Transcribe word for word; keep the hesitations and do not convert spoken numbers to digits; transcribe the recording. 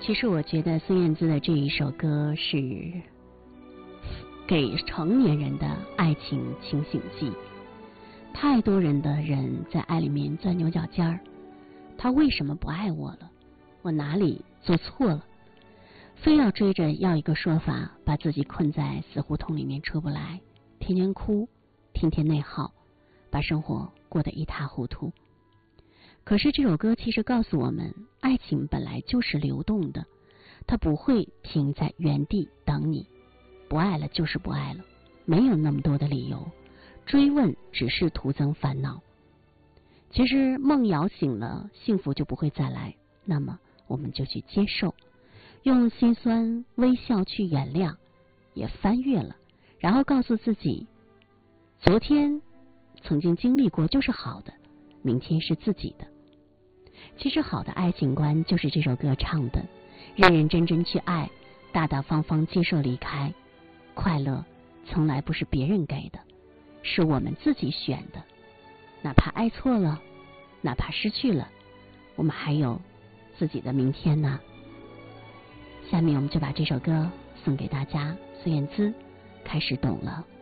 其实我觉得孙燕姿的这一首歌是给成年人的爱情清醒剂。太多人的人在爱里面钻牛角尖儿，他为什么不爱我了？我哪里做错了？非要追着要一个说法，把自己困在死胡同里面出不来，天天哭，天天内耗，把生活过得一塌糊涂。可是这首歌其实告诉我们，爱情本来就是流动的，它不会停在原地等你。不爱了就是不爱了，没有那么多的理由，追问只是徒增烦恼。其实梦摇醒了，幸福就不会再来，那么我们就去接受，用心酸微笑去原谅，也翻越了，然后告诉自己，昨天曾经经历过就是好的，明天是自己的。其实好的爱情观就是这首歌唱的，认认真真去爱，大大方方接受离开。快乐从来不是别人给的，是我们自己选的。哪怕爱错了，哪怕失去了，我们还有自己的明天呢。下面我们就把这首歌送给大家，孙燕姿，开始懂了。